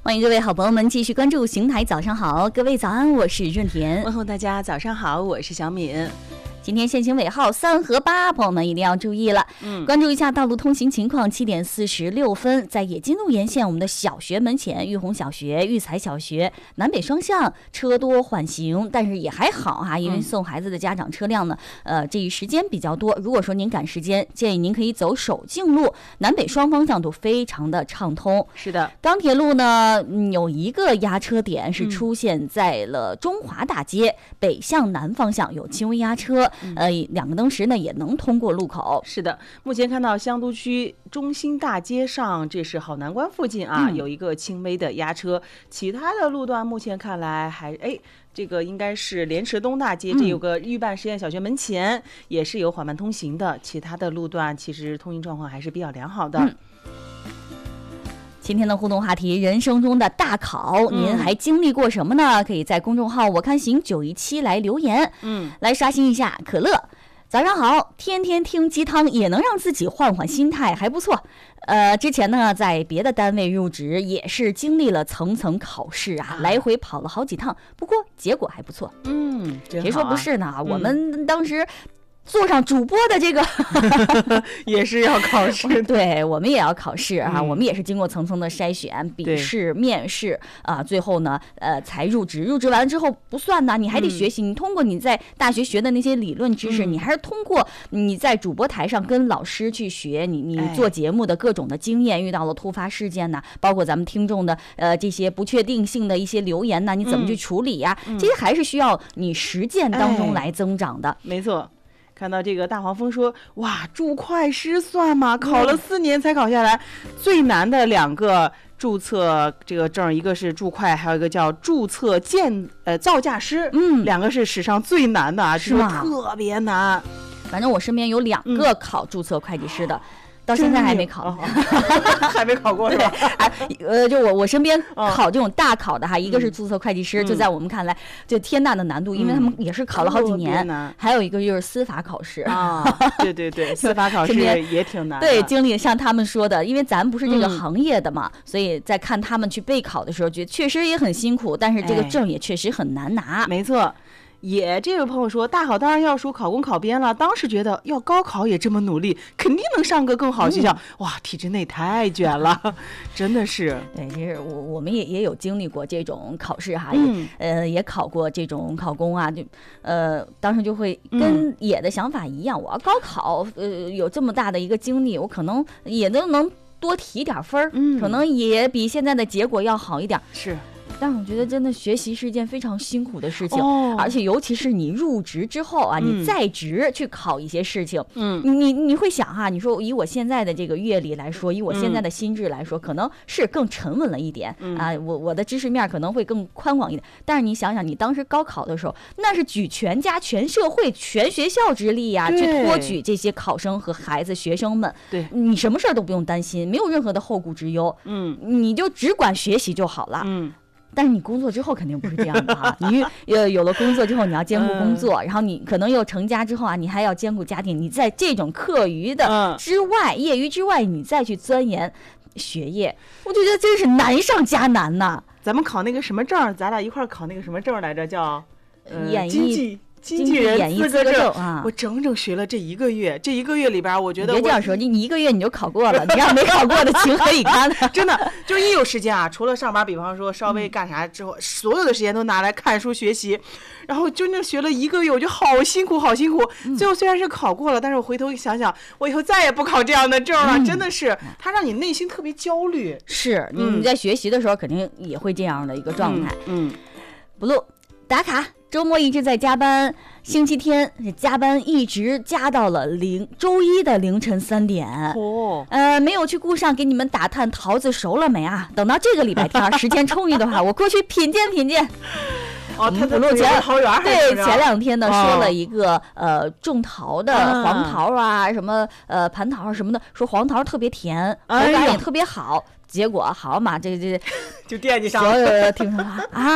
欢迎各位好朋友们继续关注邢台早上好，各位早安，我是润田。 问候大家早上好，我是小敏。 今天限行尾号3和8，朋友们一定要注意了。关注一下道路通行情况。7点46分，在冶金路沿线，我们的小学门前，玉红小学、育才小学南北双向车多缓行，但是也还好哈，因为送孩子的家长车辆呢，这一时间比较多。如果说您赶时间，建议您可以走首敬路，南北双方向都非常的畅通。 是的， 钢铁路呢有一个压车点是出现在了中华大街，北向南方向有轻微压车。两个灯时呢也能通过路口。 是的，目前看到香都区中心大街上，这是好南关附近啊，有一个轻微的压车。其他的路段目前看来还这个应该是莲池东大街，这有个预办实验小学门前也是有缓慢通行的。其他的路段其实通行状况还是比较良好的。 今天的互动话题，人生中的大考，您还经历过什么呢？可以在公众号我看行917来留言，来刷新一下。可乐，早上好，天天听鸡汤也能让自己换换心态，还不错。之前呢，在别的单位入职，也是经历了层层考试啊，来回跑了好几趟，不过结果还不错。谁说不是呢？我们当时坐上主播的这个也是要考试， 对，我们也要考试啊，我们也是经过层层的筛选、笔试、面试啊，最后呢，才入职。入职完了之后不算呢，你还得学习。你通过你在大学学的那些理论知识，你还是通过你在主播台上跟老师去学，你做节目的各种的经验，遇到了突发事件呢，包括咱们听众的这些不确定性的一些留言呢，你怎么去处理呀？这些还是需要你实践当中来增长的。 没错。看到这个大黄蜂说，哇，注会师算吗？考了4年才考下来，最难的2个注册这个证，一个是注会，还有一个叫注册造价师，2个是史上最难的啊， 是吗？ 特别难。 反正我身边有2个考注册会计师的。到现在还没考， 还没考过是吧？ 就我身边考这种大考的哈，一个是注册会计师，就在我们看来就天大的难度，因为他们也是考了好几年。还有一个就是司法考试啊，对，司法考试也挺难。 对，经历像他们说的，因为咱不是这个行业的嘛，所以在看他们去备考的时候，觉得确实也很辛苦，但是这个证也确实很难拿。 没错。这位朋友说，大考当然要数考公考编了，当时觉得要高考也这么努力，肯定能上个更好学校。哇，体制内太卷了，真的是。 对，其实我们也有经历过这种考试哈，也考过这种考公啊，就当时就会跟野的想法一样，我要高考，有这么大的一个经历，我可能也能多提点分，可能也比现在的结果要好一点。 是。 但是我觉得真的学习是一件非常辛苦的事情，而且尤其是你入职之后啊，你在职去考一些事情，你会想哈，你说以我现在的这个阅历来说，以我现在的心智来说，可能是更沉稳了一点啊，我的知识面可能会更宽广一点。但是你想想，你当时高考的时候，那是举全家、全社会、全学校之力呀，去托举这些考生和孩子、学生们。 对， 你什么事儿都不用担心，没有任何的后顾之忧，你就只管学习就好了。但是你工作之后肯定不是这样的哈，你有了工作之后，你要兼顾工作，然后你可能又成家之后啊，你还要兼顾家庭，你在这种课余的之外、业余之外，你再去钻研学业，我觉得真是难上加难呐。 咱们考那个什么证，咱俩一块考那个什么证来着？叫经纪人资格证啊！我整整学了这1个月，这1个月里边，我觉得别这样说，你1个月你就考过了，你要没考过的情何以堪呢？ 真的，就一有时间啊，除了上班，比方说稍微干啥之后，所有的时间都拿来看书学习，然后真正学了1个月，我就好辛苦，好辛苦。最后虽然是考过了，但是我回头想想，我以后再也不考这样的证了，真的是，它让你内心特别焦虑。 是，你在学习的时候肯定也会这样的一个状态。blue打卡。周末一直在加班，星期天加班一直加到了周一的凌晨3点。没有去顾上给你们打探桃子熟了没啊？等到这个礼拜天时间充裕的话，我过去品鉴品鉴。 他的桃园对，前2天呢说了一个种桃的黄桃啊，什么蟠桃什么的，说黄桃特别甜，口感也特别好。结果好嘛，这就惦记上了。 所有的听说啊，